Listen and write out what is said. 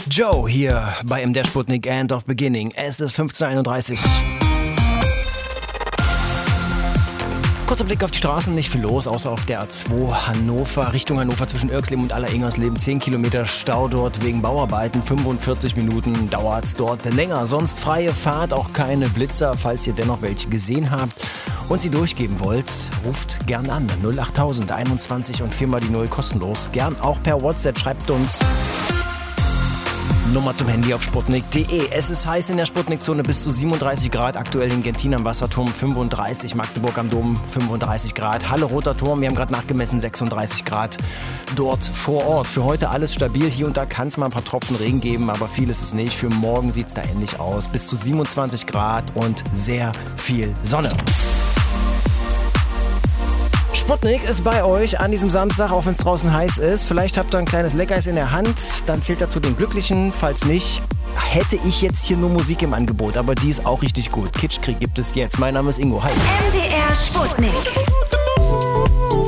Joe hier bei MDR Sputnik End of Beginning. Es ist 15:31 Uhr. Kurzer Blick auf die Straßen, nicht viel los, außer auf der A2 Hannover, Richtung Hannover zwischen Irxleben und Aller-Ingersleben. 10 Kilometer Stau dort wegen Bauarbeiten, 45 Minuten dauert es dort länger. Sonst freie Fahrt, auch keine Blitzer, falls ihr dennoch welche gesehen habt und sie durchgeben wollt, ruft gern an. 08000 21 und 4 mal die 0 kostenlos. Gern auch per WhatsApp, schreibt uns. Nummer zum Handy auf sputnik.de. Es ist heiß in der Sputnik-Zone, bis zu 37 Grad. Aktuell in Gentin am Wasserturm 35, Magdeburg am Dom 35 Grad. Halle Roter Turm, wir haben gerade nachgemessen, 36 Grad dort vor Ort. Für heute alles stabil. Hier und da kann es mal ein paar Tropfen Regen geben, aber viel ist es nicht. Für morgen sieht es da ähnlich aus. Bis zu 27 Grad und sehr viel Sonne. Sputnik ist bei euch an diesem Samstag, auch wenn es draußen heiß ist. Vielleicht habt ihr ein kleines Leckeis in der Hand, dann zählt er zu den Glücklichen. Falls nicht, hätte ich jetzt hier nur Musik im Angebot, aber die ist auch richtig gut. Kitschkrieg gibt es jetzt. Mein Name ist Ingo. Hi. MDR Sputnik.